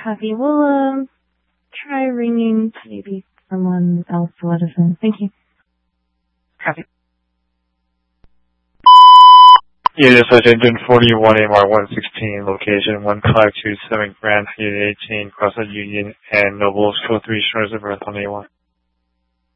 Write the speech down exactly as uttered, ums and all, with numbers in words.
Copy. We'll um try ringing maybe someone else to let us know. Thank you. Copy. Unit Such Engine forty-one A M R one sixteen, location one five two seven Grand Unit eighteen, Crossroad Union and Nobles, code three, shores of Earth on A one.